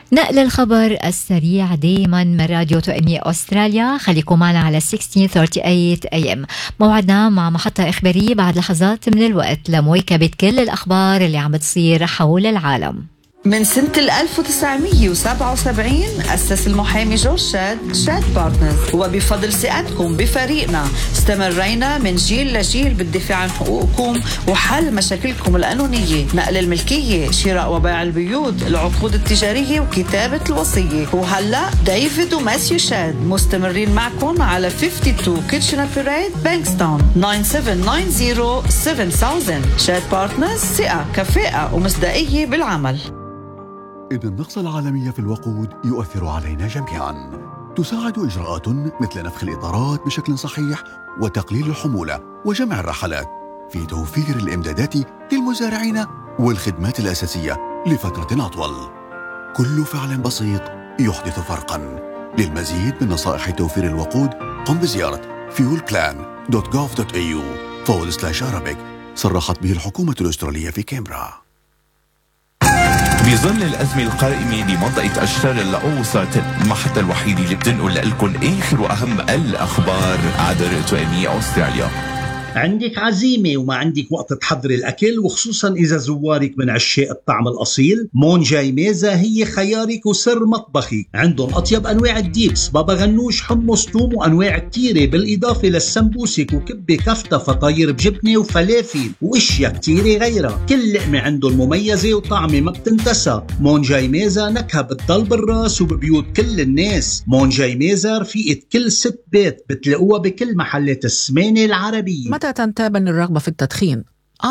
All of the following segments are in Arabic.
نقل الخبر السريع دايما من راديو توأمية أستراليا. خليكم معنا على 1638 AM. موعدنا مع محطة إخبارية بعد لحظات من الوقت لمواكبة كل الأخبار اللي عم تصير حول العالم. من سنة 1977 أسس المحامي جورج شاد بارتنرز، وبفضل ثقتكم بفريقنا استمرينا من جيل لجيل بالدفاع عن حقوقكم وحل مشاكلكم القانونية، نقل الملكية، شراء وبيع البيوت، العقود التجارية وكتابة الوصية. وهلأ ديفيد وماسيو شاد مستمرين معكم على 52 كيتشنر بيريد بانكستون 9790 شاد بارتنرز. ثقة، كفاءة ومصداقية بالعمل. إن النقص العالمي في الوقود يؤثر علينا جميعاً. تساعد إجراءات مثل نفخ الإطارات بشكل صحيح وتقليل الحمولة وجمع الرحلات في توفير الإمدادات للمزارعين والخدمات الأساسية لفترة أطول. كل فعل بسيط يحدث فرقاً. للمزيد من نصائح توفير الوقود قم بزيارة fuelplan.gov.au/Arabic. صرحت به الحكومة الأسترالية في كامبرا. بظل الأزمة القائمة بمنطقة أشتار الأوسط، المحطة الوحيدة اللي بتنقل لكم آخر وأهم الأخبار عبر توأمية أستراليا. عندك عزيمة وما عندك وقت تحضر الأكل، وخصوصا إذا زوارك من عشاق الطعم الأصيل، مون جاي ميزة هي خيارك وسر مطبخك. عندهم أطيب أنواع الديبس، بابا غنوش، حمص، توم، وأنواع كتيرة، بالإضافة للسمبوسك وكبة كفتة، فطاير بجبنة وفلافل وإشياء كتيرة غيرها. كل لقمة عندهم مميزة وطعمة ما بتنتسى. مون جاي ميزة نكهة بتضل بالراس وببيوت كل الناس. مون جاي ميزة رفيقة كل ست بيت، بتلاقوها بكل محلات السمانة العربية. متى تنتابني الرغبة في التدخين؟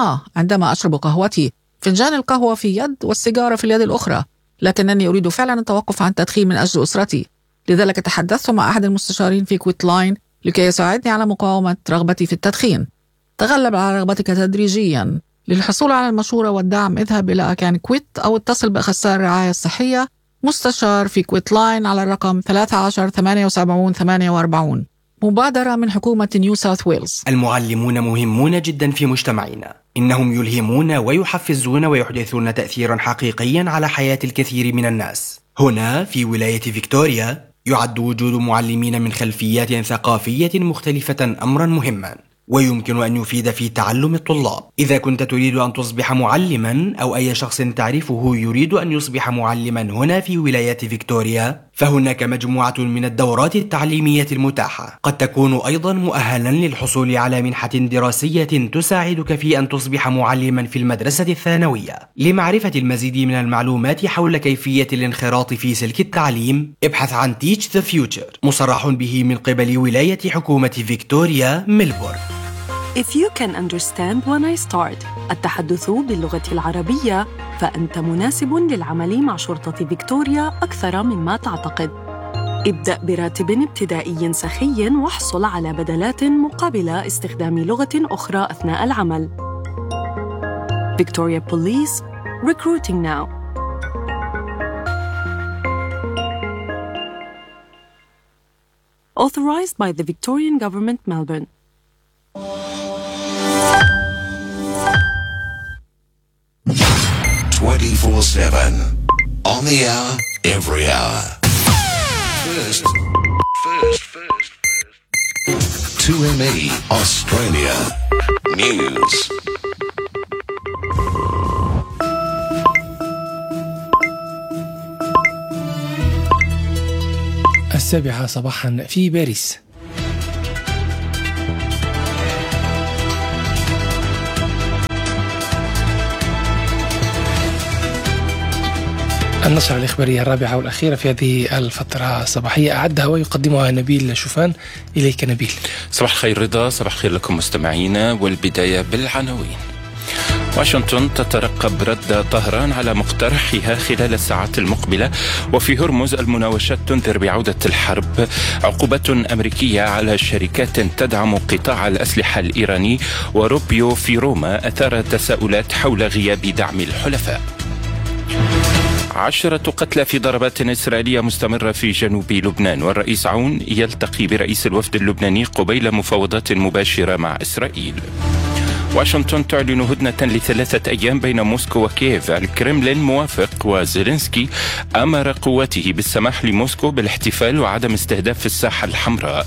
عندما أشرب قهوتي، فنجان القهوة في يد والسيجارة في اليد الأخرى، لكنني أريد فعلا التوقف عن التدخين من أجل أسرتي. لذلك تحدثت مع أحد المستشارين في كويت لاين لكي يساعدني على مقاومة رغبتي في التدخين. تغلب على رغبتك تدريجيا. للحصول على المشورة والدعم اذهب إلى أكان كويت أو اتصل بأخصائي الرعاية الصحية مستشار في كويت لاين على الرقم 13 78 48. مبادرة من حكومة نيو ساوث ويلز. المعلمون مهمون جدا في مجتمعنا. إنهم يلهمون ويحفزون ويحدثون تأثيرا حقيقيا على حياة الكثير من الناس. هنا في ولاية فيكتوريا يعد وجود معلمين من خلفيات ثقافية مختلفة أمرا مهما، ويمكن أن يفيد في تعلم الطلاب. إذا كنت تريد أن تصبح معلما أو أي شخص تعرفه يريد أن يصبح معلما هنا في ولاية فيكتوريا، فهناك مجموعة من الدورات التعليمية المتاحة. قد تكون أيضا مؤهلا للحصول على منحة دراسية تساعدك في أن تصبح معلما في المدرسة الثانوية. لمعرفة المزيد من المعلومات حول كيفية الانخراط في سلك التعليم، ابحث عن Teach the Future، مصرح به من قبل ولاية حكومة فيكتوريا ميلبورن. If you can understand when I start، التحدث باللغة العربية، فأنت مناسب للعمل مع شرطة فيكتوريا أكثر مما تعتقد. ابدأ براتب ابتدائي سخي واحصل على بدلات مقابل استخدام لغة أخرى أثناء العمل. Victoria Police Recruiting now. Authorized by the Victorian Government, Melbourne. 24/7 on the hour, every hour. First. 2ME Australia News. السابعة صباحا في باريس. النشرة الإخبارية الرابعة والأخيرة في هذه الفترة الصباحية أعدها ويقدمها نبيل شوفان. إليك نبيل. صباح الخير رضا، صباح الخير لكم مستمعينا، والبداية بالعناوين. واشنطن تترقب رد طهران على مقترحها خلال الساعات المقبلة، وفي هرمز المناوشات تنذر بعودة الحرب. عقوبات أمريكية على شركات تدعم قطاع الأسلحة الإيراني. وروبيو في روما أثار تساؤلات حول غياب دعم الحلفاء. 10 قتلى في ضربات إسرائيلية مستمرة في جنوب لبنان، والرئيس عون يلتقي برئيس الوفد اللبناني قبيل مفاوضات مباشرة مع إسرائيل. واشنطن تعلن هدنة ل3 أيام بين موسكو وكييف. الكرملين موافق وزيلينسكي أمر قواته بالسماح لموسكو بالاحتفال وعدم استهداف الساحة الحمراء.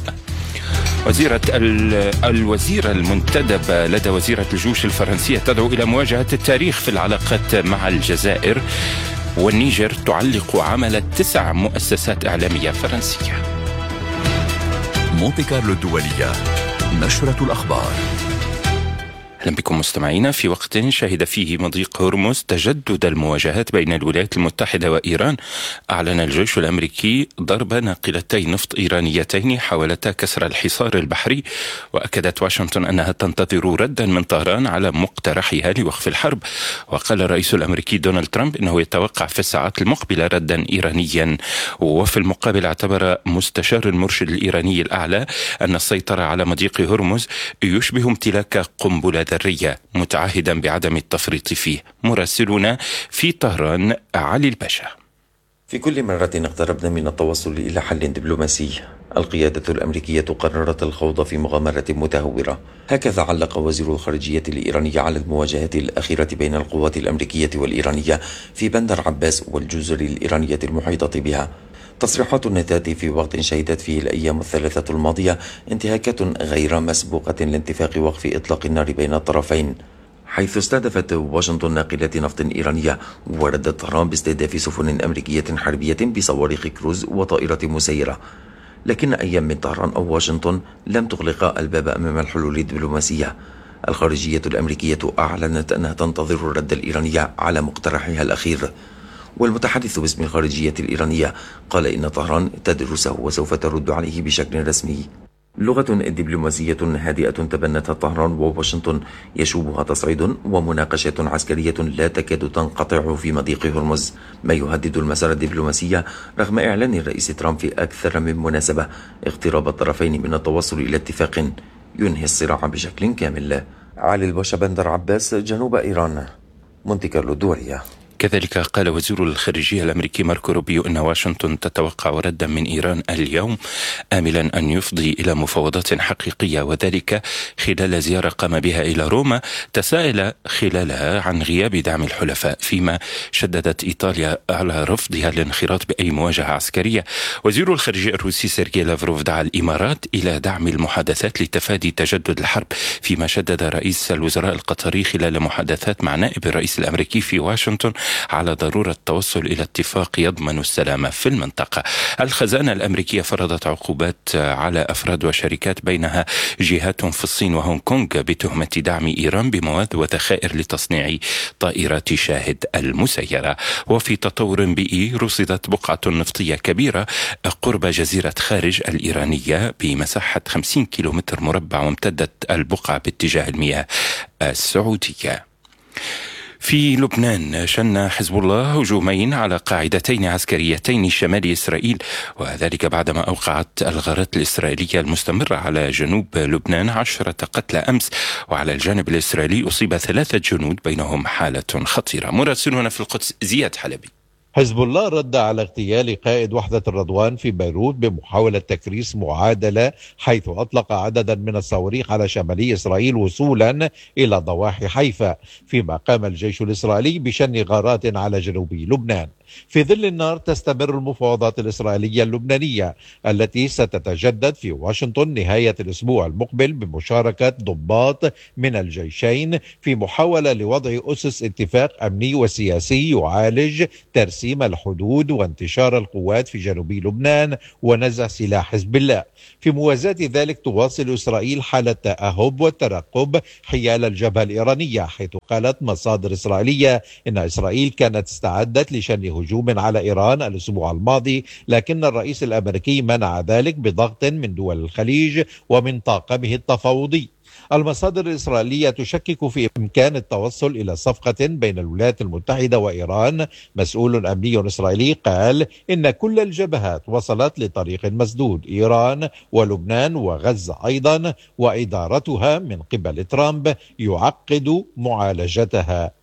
الوزيرة المنتدبة لدى وزيرة الجيوش الفرنسية تدعو إلى مواجهة التاريخ في العلاقات مع الجزائر. والنيجر تعلق عمل 9 مؤسسات إعلامية فرنسية. مونتي كارلو الدولية، نشرة الأخبار. أهلا بكم مستمعينا. في وقت شهد فيه مضيق هرمز تجدد المواجهات بين الولايات المتحدة وإيران، أعلن الجيش الأمريكي ضرب ناقلتي نفط إيرانيتين حاولتا كسر الحصار البحري. وأكدت واشنطن أنها تنتظر ردا من طهران على مقترحها لوقف الحرب. وقال الرئيس الأمريكي دونالد ترامب أنه يتوقع في الساعات المقبلة ردا إيرانيا. وفي المقابل اعتبر مستشار المرشد الإيراني الأعلى أن السيطرة على مضيق هرمز يشبه امتلاك قنبلة ذرية، متعهدا بعدم التفريط فيه. مراسلنا في طهران علي الباشا. في كل مرة اقتربنا من التوصل إلى حل دبلوماسي، القيادة الأمريكية قررت الخوض في مغامرة متهورة. هكذا علق وزير الخارجية الإيراني على المواجهات الأخيرة بين القوات الأمريكية والإيرانية في بندر عباس والجزر الإيرانية المحيطة بها. تصريحات تأتي في وقت شهدت فيه الأيام الثلاثة الماضية انتهاكات غير مسبوقة لاتفاق وقف إطلاق النار بين الطرفين، حيث استهدفت واشنطن ناقلات نفط إيرانية، وردت طهران باستهداف سفن أمريكية حربية بصواريخ كروز وطائرة مسيرة. لكن أي من طهران أو واشنطن لم تغلق الباب أمام الحلول الدبلوماسية. الخارجية الأمريكية أعلنت أنها تنتظر الرد الإيراني على مقترحها الأخير. والمتحدث باسم الخارجية الإيرانية قال إن طهران تدرسه وسوف ترد عليه بشكل رسمي. لغة دبلوماسية هادئة تبنتها طهران وواشنطن يشوبها تصعيد ومناقشات عسكرية لا تكاد تنقطع في مضيق هرمز، ما يهدد المسار الدبلوماسي رغم إعلان الرئيس ترامب في أكثر من مناسبة اقتراب الطرفين من التوصل إلى اتفاق ينهي الصراع بشكل كامل. علي الباشا، بندر عباس، جنوب إيران، مونتي كارلو الدولية. كذلك قال وزير الخارجية الأمريكي ماركو روبيو أن واشنطن تتوقع ردا من إيران اليوم، آملا أن يفضي إلى مفاوضات حقيقية، وذلك خلال زيارة قام بها إلى روما تساءل خلالها عن غياب دعم الحلفاء، فيما شددت إيطاليا على رفضها الانخراط بأي مواجهة عسكرية. وزير الخارجية الروسي سيرجي لافروف دعا الإمارات إلى دعم المحادثات لتفادي تجدد الحرب، فيما شدد رئيس الوزراء القطري خلال محادثات مع نائب الرئيس الأمريكي في واشنطن على ضرورة التوصل إلى اتفاق يضمن السلام في المنطقة. الخزانة الأمريكية فرضت عقوبات على أفراد وشركات بينها جهات في الصين وهونغ كونغ بتهمة دعم إيران بمواد وذخائر لتصنيع طائرات شاهد المسيرة. وفي تطور بيئي رصدت بقعة نفطية كبيرة قرب جزيرة خارج الإيرانية بمساحة 50 كيلومتر مربع، وامتدت البقعة باتجاه المياه السعودية. في لبنان شن حزب الله هجومين على قاعدتين عسكريتين شمال إسرائيل، وذلك بعدما أوقعت الغارات الإسرائيلية المستمرة على جنوب لبنان 10 قتلى أمس. وعلى الجانب الإسرائيلي أصيب 3 جنود بينهم حالة خطيرة. مراسلنا في القدس زياد حلبي. حزب الله رد على اغتيال قائد وحدة الرضوان في بيروت بمحاولة تكريس معادلة، حيث أطلق عددا من الصواريخ على شمالي إسرائيل وصولا إلى ضواحي حيفا، فيما قام الجيش الإسرائيلي بشن غارات على جنوب لبنان. في ظل النار تستمر المفاوضات الإسرائيلية اللبنانية التي ستتجدد في واشنطن نهاية الأسبوع المقبل بمشاركة ضباط من الجيشين في محاولة لوضع أسس اتفاق أمني وسياسي يعالج ترسيم الحدود وانتشار القوات في جنوب لبنان ونزع سلاح حزب الله. في موازاة ذلك تواصل إسرائيل حالة تأهب والترقب حيال الجبهة الإيرانية، حيث قالت مصادر إسرائيلية إن إسرائيل كانت استعدت لشن هجوم على إيران الأسبوع الماضي، لكن الرئيس الأمريكي منع ذلك بضغط من دول الخليج ومن طاقمه التفاوضي. المصادر الإسرائيلية تشكك في إمكان التوصل إلى صفقة بين الولايات المتحدة وإيران. مسؤول أمني إسرائيلي قال إن كل الجبهات وصلت لطريق مسدود، إيران ولبنان وغزة أيضا، وإدارتها من قبل ترامب يعقد معالجتها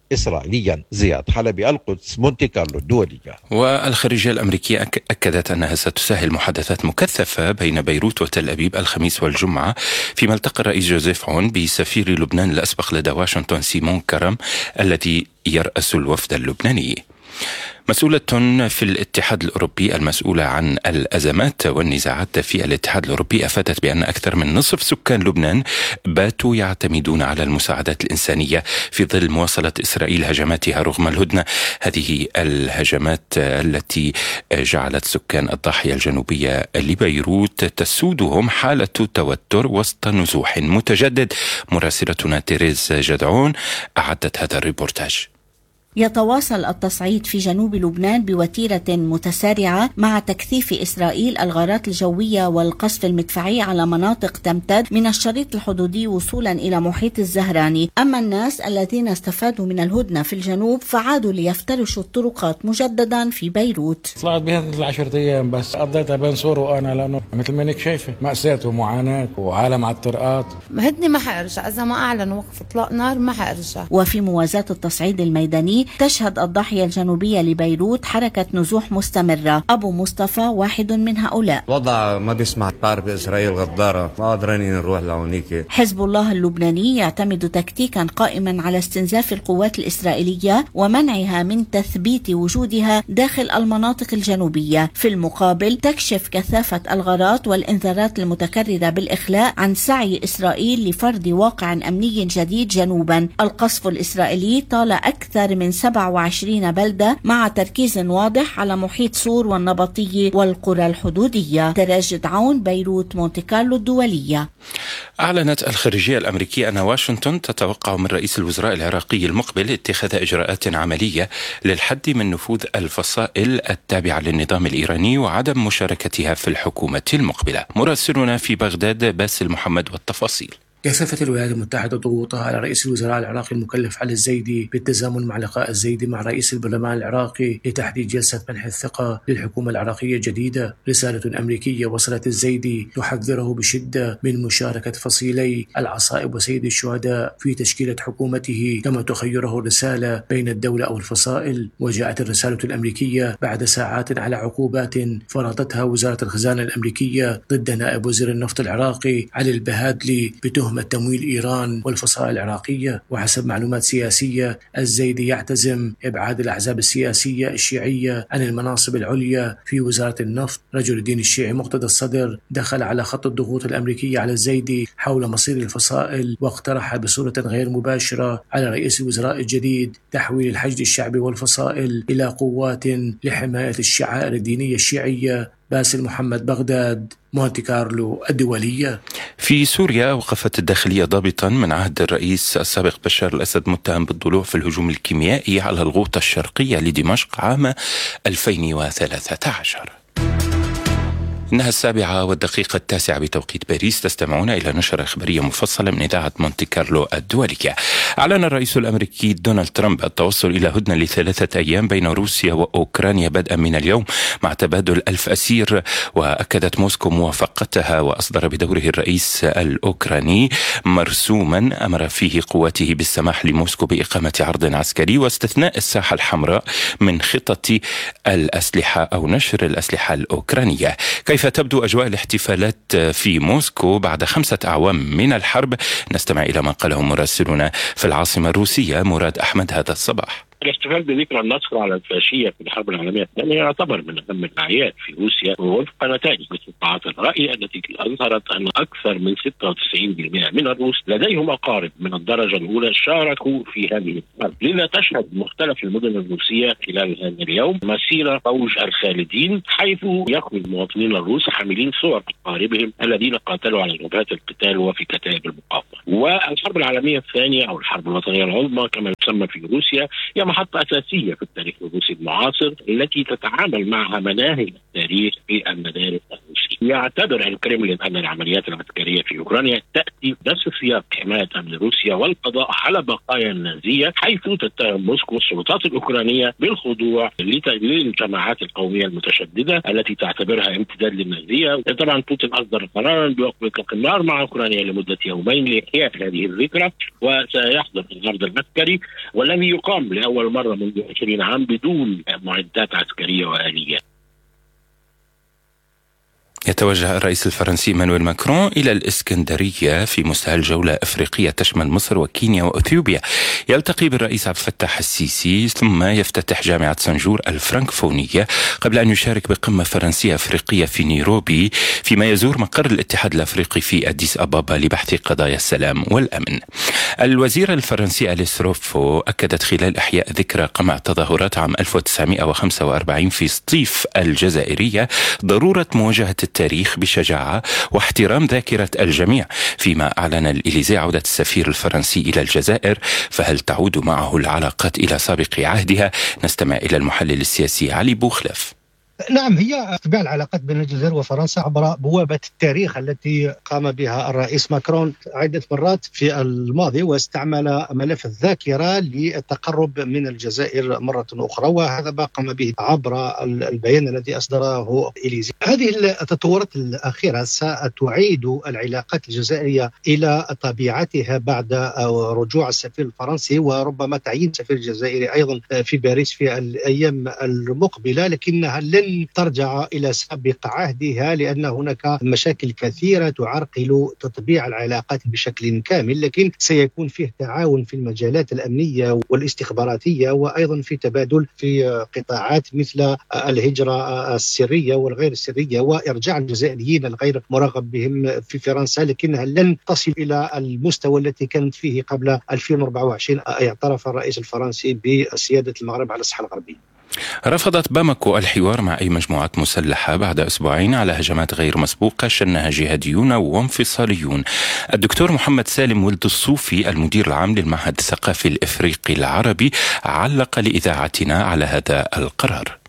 إسرائيليا. زياد حلبي، القدس، مونتي كارلو الدولية. والخارجية الأمريكية أكدت أنها ستسهل محادثات مكثفة بين بيروت وتل أبيب الخميس والجمعة، فيما التقى الرئيس جوزيف عون بسفير لبنان الأسبق لدى واشنطن سيمون كرم الذي يرأس الوفد اللبناني. مسؤولة في الاتحاد الأوروبي المسؤولة عن الأزمات والنزاعات في الاتحاد الأوروبي أفادت بأن أكثر من نصف سكان لبنان باتوا يعتمدون على المساعدات الإنسانية في ظل مواصلة إسرائيل هجماتها رغم الهدنة. هذه الهجمات التي جعلت سكان الضاحية الجنوبية لبيروت تسودهم حالة توتر وسط نزوح متجدد. مراسلتنا تيريز جدعون أعدت هذا الريبورتاج. يتواصل التصعيد في جنوب لبنان بوتيرة متسارعة مع تكثيف إسرائيل الغارات الجوية والقصف المدفعي على مناطق تمتد من الشريط الحدودي وصولا إلى محيط الزهراني. أما الناس الذين استفادوا من الهدنة في الجنوب فعادوا ليفترشوا الطرقات مجددا في بيروت. طلعت بهذه 10 أيام بس قضيتها بين صور وأنا، لأنه مثل ما انك شايفة مأساة ومعاناة وعالم على الطرقات. هدني ما حأرجع إذا ما أعلن وقف إطلاق نار، ما حأرجع. وفي موازاة التصعيد الميداني تشهد الضاحية الجنوبية لبيروت حركة نزوح مستمرة. أبو مصطفى واحد من هؤلاء. وضع ما بيسمع، تعرف إسرائيل غدارة، ما قادرين نروح لهونيك. حزب الله اللبناني يعتمد تكتيكا قائما على استنزاف القوات الإسرائيلية ومنعها من تثبيت وجودها داخل المناطق الجنوبية. في المقابل تكشف كثافة الغارات والإنذارات المتكررة بالإخلاء عن سعي إسرائيل لفرض واقع أمني جديد جنوبا. القصف الإسرائيلي طال أكثر من 27 بلدة مع تركيز واضح على محيط صور والنبطية والقرى الحدودية. تراجد عون، بيروت، مونتي كارلو الدولية. أعلنت الخارجية الأمريكية أن واشنطن تتوقع من رئيس الوزراء العراقي المقبل اتخاذ إجراءات عملية للحد من نفوذ الفصائل التابعة للنظام الإيراني وعدم مشاركتها في الحكومة المقبلة. مراسلنا في بغداد باسل محمد والتفاصيل. كثفت الولايات المتحدة ضغوطها على رئيس الوزراء العراقي المكلف علي الزيدي بالتزامن مع لقاء الزيدي مع رئيس البرلمان العراقي لتحديد جلسة منح الثقة للحكومة العراقية الجديدة. رسالة أمريكية وصلت الزيدي تحذره بشدة من مشاركة فصيلي العصائب وسيد الشهداء في تشكيلة حكومته، كما تخيره الرسالة بين الدولة أو الفصائل. وجاءت الرسالة الأمريكية بعد ساعات على عقوبات فرضتها وزارة الخزانة الأمريكية ضد نائب وزير النفط العراقي علي البهادلي بتهمة تمويل إيران والفصائل العراقية. وحسب معلومات سياسية، الزيدي يعتزم إبعاد الأحزاب السياسية الشيعية عن المناصب العليا في وزارة النفط. رجل الدين الشيعي مقتدى الصدر دخل على خط الضغوط الأمريكية على الزيدي حول مصير الفصائل، واقترح بصورة غير مباشرة على رئيس الوزراء الجديد تحويل الحشد الشعبي والفصائل إلى قوات لحماية الشعائر الدينية الشيعية. باسل محمد، بغداد، مونتي كارلو الدولية. في سوريا وقفت الداخلية ضابطا من عهد الرئيس السابق بشار الأسد متهم بالضلوع في الهجوم الكيميائي على الغوطة الشرقية لدمشق عام 2013. إنها 7:09 بتوقيت باريس. تستمعون إلى نشرة إخبارية مفصلة من إذاعة مونتي كارلو الدولية. أعلن الرئيس الأمريكي دونالد ترامب التوصل إلى هدنة ل3 أيام بين روسيا وأوكرانيا بدءا من اليوم مع تبادل 1000 أسير. وأكدت موسكو موافقتها، وأصدر بدوره الرئيس الأوكراني مرسوما أمر فيه قواته بالسماح لموسكو بإقامة عرض عسكري واستثناء الساحة الحمراء من خطط الأسلحة أو نشر الأسلحة الأوكرانية. كيف تبدو أجواء الاحتفالات في موسكو بعد 5 أعوام من الحرب؟ نستمع إلى ما قاله مراسلنا في العاصمة الروسية مراد أحمد هذا الصباح. الاحتفال بذكرى النصر على الفاشية في الحرب العالمية الثانية يعتبر من أهم الأعياد في روسيا، ووفق نتائج استطلاعات الرأي التي أظهرت أن أكثر من 96% من الروس لديهم أقارب من الدرجة الأولى شاركوا في هذه الحرب. لذا تشهد مختلف المدن الروسية خلال هذا اليوم مسيرة فوج الخالدين، حيث يخرج المواطنين الروس حاملين صور أقاربهم الذين قاتلوا على جبهات القتال وفي كتائب المقاومة. والحرب العالمية الثانية أو الحرب الوطنية العظمى كما تسمى في روسيا هي محطة أساسية في التاريخ الروسي المعاصر التي تتعامل معها مناهج التاريخ في المدارس الروسية. يعتبر الكرملين أن العمليات العسكرية في أوكرانيا تأتي نفس سياق حماية أمن روسيا والقضاء على بقايا النازية، حيث تتهم موسكو السلطات الأوكرانية بالخضوع للجماعات القومية المتشددة التي تعتبرها امتداد للنازية. طبعا بوتين أصدر قرارا بوقف إطلاق النار مع أوكرانيا لمدة يومين لإحياء هذه الذكرى، وسيحدث الغرض العسكري والذي يقام لأول مرة منذ 20 عام بدون معدات عسكرية وآليات. يتوجه الرئيس الفرنسي مانويل ماكرون إلى الإسكندرية في مستهل جولة أفريقية تشمل مصر وكينيا وأثيوبيا. يلتقي بالرئيس عبد الفتاح السيسي ثم يفتتح جامعة سنجور الفرنكفونية قبل أن يشارك بقمة فرنسية أفريقية في نيروبي، فيما يزور مقر الاتحاد الأفريقي في أديس أبابا لبحث قضايا السلام والأمن. الوزيرة الفرنسية أليس روفو أكدت خلال إحياء ذكرى قمع تظاهرات عام 1945 في سطيف الجزائرية ضرورة مواجهة التاريخ بشجاعة واحترام ذاكرة الجميع، فيما أعلن الإليزي عودة السفير الفرنسي إلى الجزائر، فهل تعود معه العلاقات إلى سابق عهدها؟ نستمع إلى المحلل السياسي علي بوخلف. نعم، هي ارتفاع العلاقات بين الجزائر وفرنسا عبر بوابة التاريخ التي قام بها الرئيس ماكرون عدة مرات في الماضي، واستعمل ملف الذاكرة للتقرب من الجزائر مرة أخرى، وهذا ما قام به عبر البيان الذي أصدره إليزي. هذه التطورات الأخيرة ستعيد العلاقات الجزائرية إلى طبيعتها بعد رجوع السفير الفرنسي وربما تعيين السفير الجزائري أيضا في باريس في الأيام المقبلة، لكنها لن ترجع إلى سابق عهدها لأن هناك مشاكل كثيرة تعرقل تطبيع العلاقات بشكل كامل، لكن سيكون فيه تعاون في المجالات الأمنية والاستخباراتية، وأيضا في تبادل في قطاعات مثل الهجرة السرية والغير السرية وإرجاع الجزائريين الغير مرغب بهم في فرنسا، لكنها لن تصل إلى المستوى التي كانت فيه قبل 2024. اعترف الرئيس الفرنسي بسيادة المغرب على الساحة الغربية. رفضت باماكو الحوار مع أي مجموعات مسلحة بعد أسبوعين على هجمات غير مسبوقة شنها جهاديون وانفصاليون. الدكتور محمد سالم ولد الصوفي المدير العام للمعهد الثقافي الإفريقي العربي علق لإذاعتنا على هذا القرار.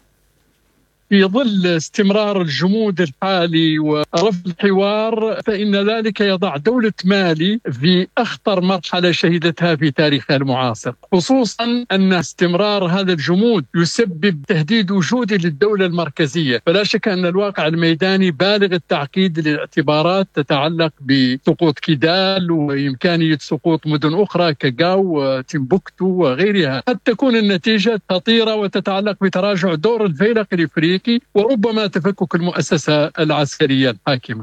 في ظل استمرار الجمود الحالي ورفض الحوار فإن ذلك يضع دولة مالي في أخطر مرحلة شهدتها في تاريخها المعاصر، خصوصا أن استمرار هذا الجمود يسبب تهديد وجودي للدولة المركزية. فلا شك أن الواقع الميداني بالغ التعقيد لاعتبارات تتعلق بسقوط كيدال وإمكانية سقوط مدن أخرى كجاو وتيمبوكتو وغيرها. قد تكون النتيجة خطيرة وتتعلق بتراجع دور الفيلق الإفريقي وربما تفكك المؤسسة العسكرية الحاكمة.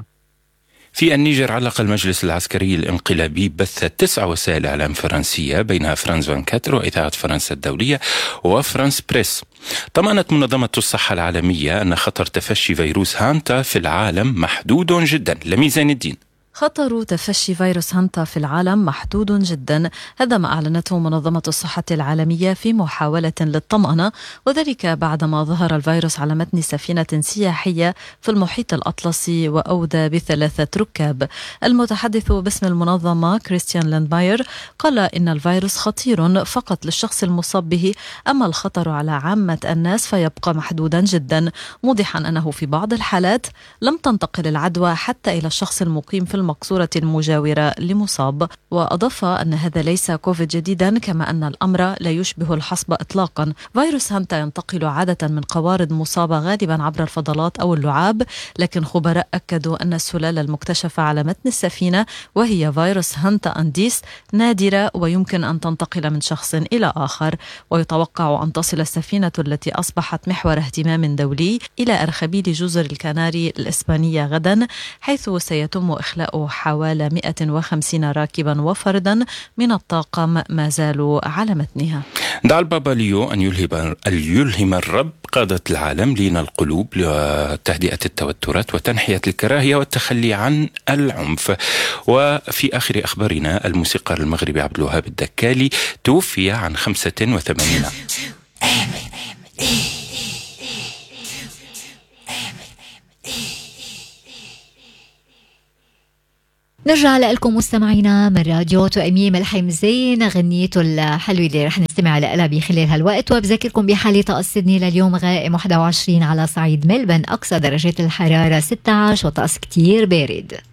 في النيجر علق المجلس العسكري الانقلابي بث 9 وسائل إعلام فرنسية بينها فرانس 24 وإذاعة فرنسا الدولية وفرانس بريس. طمأنت منظمة الصحة العالمية أن خطر تفشي فيروس هانتا في العالم محدود جدا. لمي زين الدين. خطر تفشي فيروس هانتا في العالم محدود جدا، هذا ما أعلنته منظمة الصحة العالمية في محاولة للطمأنة، وذلك بعدما ظهر الفيروس على متن سفينة سياحية في المحيط الأطلسي وأودى ب3 ركاب. المتحدث باسم المنظمة كريستيان لاندماير قال إن الفيروس خطير فقط للشخص المصاب به، أما الخطر على عامة الناس فيبقى محدودا جدا، موضحا أنه في بعض الحالات لم تنتقل العدوى حتى إلى الشخص المقيم في المقصورة المجاورة لمصاب. وأضاف أن هذا ليس كوفيد جديدا، كما أن الأمر لا يشبه الحصبة إطلاقا. فيروس هانتا ينتقل عادة من قوارض مصابة غالبا عبر الفضلات أو اللعاب، لكن خبراء أكدوا أن السلالة المكتشفة على متن السفينة وهي فيروس هانتا أنديس نادرة ويمكن أن تنتقل من شخص إلى آخر. ويتوقع أن تصل السفينة التي أصبحت محور اهتمام دولي إلى أرخبيل جزر الكناري الإسبانية غدا، حيث سيتم إخلاء حوالي 150 راكبا وفردا من الطاقم ما زالوا على متنها. دعا البابا ليو أن يلهم الرب قادة العالم لين القلوب لتهدئة التوترات وتنحية الكراهية والتخلي عن العنف. وفي آخر أخبارنا الموسيقار المغربي عبد الوهاب الدكالي توفي عن 85 عام. نرجع لكم مستمعينا من راديو تؤميم الحمزين، غنيته الحلوة اللي رح نستمع لها بخلال هالوقت. وبذكركم بحالة طقس سيدني لليوم غائم 21 على صعيد ملبن، أقصى درجات الحرارة 16 وطقس كتير بارد.